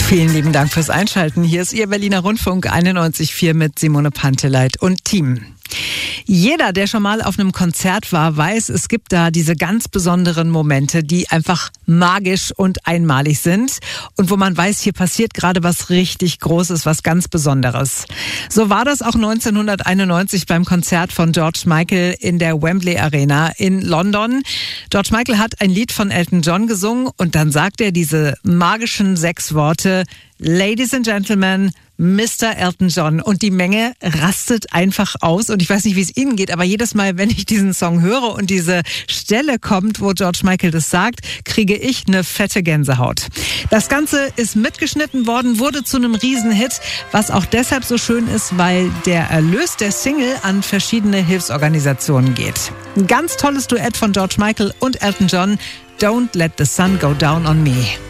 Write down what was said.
Vielen lieben Dank fürs Einschalten. Hier ist Ihr Berliner Rundfunk 91,4 mit Simone Panteleit und Team. Jeder, der schon mal auf einem Konzert war, weiß, es gibt da diese ganz besonderen Momente, die einfach magisch und einmalig sind und wo man weiß, hier passiert gerade was richtig Großes, was ganz Besonderes. So war das auch 1991 beim Konzert von George Michael in der Wembley Arena in London. George Michael hat ein Lied von Elton John gesungen und dann sagt er diese magischen 6 Worte: Ladies and Gentlemen, Mr. Elton John. Und die Menge rastet einfach aus. Und ich weiß nicht, wie es Ihnen geht, aber jedes Mal, wenn ich diesen Song höre und diese Stelle kommt, wo George Michael das sagt, kriege ich eine fette Gänsehaut. Das Ganze ist mitgeschnitten worden, wurde zu einem Riesenhit, was auch deshalb so schön ist, weil der Erlös der Single an verschiedene Hilfsorganisationen geht. Ein ganz tolles Duett von George Michael und Elton John. Don't let the sun go down on me.